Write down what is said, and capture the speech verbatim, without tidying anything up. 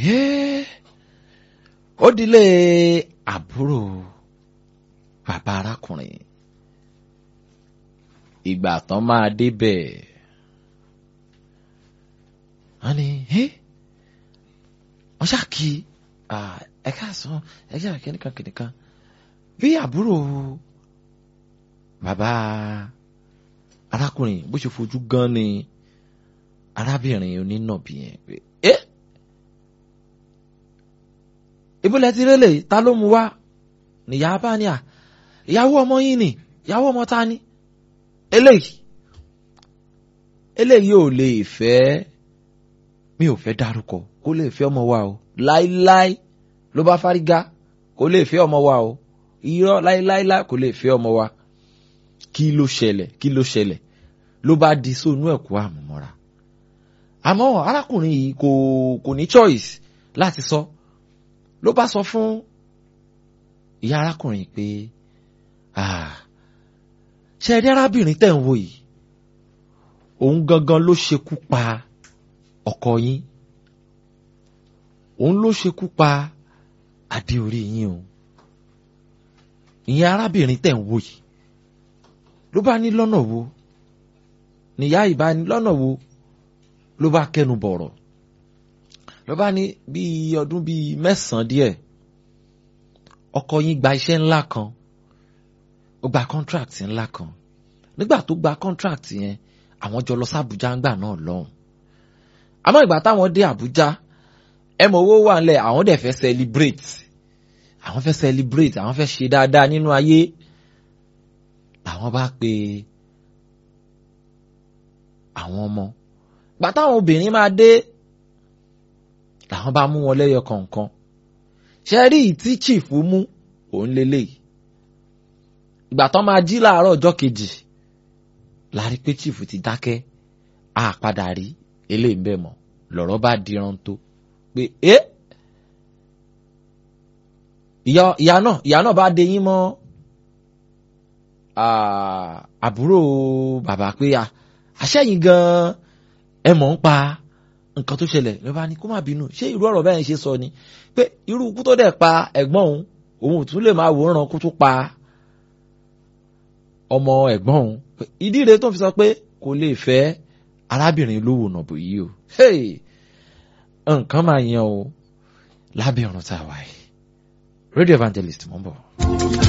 ó dilé àbúrò bàbá arákùnrin. Ìgbà tán máa débẹ̀ wọ́n ní wọ́n ṣáàkì ẹ̀ka sàn ẹ̀ka kìnìkan kìnìkan bí àbúrò bàbá arákùnrin bó ṣe fojú gan ni arábìnrin onínàbí yẹn pé ẹ́ ìbúlẹ̀ ti rélẹ̀ ta ló mú wá níyà bá ní à ìyàwó ọmọ yín ni ìyàwó ọmọ ta ni eléyìí eléyìí ò lè fẹ́ mi ò fẹ́ dárúkọ kó lè fẹ́ ọmọ wa o láíláí ló bá fárígá kó lè fẹ́ ọmọ wa o irọ́ láíláíláí kó lè fẹ́ ọmọ wa. Kí ló ṣẹlẹ̀ kí ló ṣẹlẹ̀ ló bá di sónú ẹ̀kú àmúmọ́ra. Àmọ́ arákùnrin yìí kò kò ní choice láti sọ ló bá sọ fún ìyá arákùnrin pé ṣe rí arábìnrin tẹ̀ ń wò yìí òun gangan ló ṣekú pa ọkọ yín òun ló ṣekú pa adé orí yín o ìyẹn arábìnrin tẹ̀ ń wò yìí ló bá ní lọ́nà wo níyà ìbá ní lọ́nà wo ló bá kẹnu bọ̀rọ̀ ló bá ní bí ọdún bíi mẹ́sàn-án díẹ̀ ọkọ yín gba iṣẹ́ ńlá kan ó gba contract ńlá kan nígbà tó gba contract yẹn àwọn jọ lọ sí Àbújá ńgbà náà lọ́hùn àmọ́ ìgbà táwọn dé Àbújá ẹ mọ̀ owó wà ńlẹ̀ àwọn dẹ̀ fẹ́ celebrate àwọn fẹ́ celebrate àwọn fẹ́ ṣe dáadáa nínú ayé làwọn bá pe àwọn ọmọ gbà táwọn obìnrin máa dé làwọn bá mú wọn lẹ́yọ kọ̀ọ̀kan ṣe rí tí chief mú òun lélẹ́yìí ìgbà tán máa jí láàárọ̀ ọjọ́ kejì la rí pé chief ti dákẹ́ a padà rí eléyìí ń bẹ̀ mọ́ lọ̀rọ̀ bá diran tó pé ẹ́ ìyá ìyá náà ìyá náà bá dé yín mọ́ àbúrò bàbá pé àṣẹ́yìn gan-an ẹ mọ̀ ń pa nǹkan tó ṣẹlẹ̀ ló bá ní kó má bínú ṣé irú ọ̀rọ̀ bẹ́ẹ̀ ṣe sọ ni pé irú ikú tó dẹ̀ pa ẹ̀gbọ́n òun òun ò tún lè máa wòran kó tó pa ọmọ ẹ̀gbọ́n òun ìdí rẹ̀ tó fi sọ pé kò lè fẹ́ arábìnrin olówó nàbò yìí o nǹkan máa yan o lábẹ́ ọ̀run tá a wà yìí Radio Evangelist mò ń bọ̀.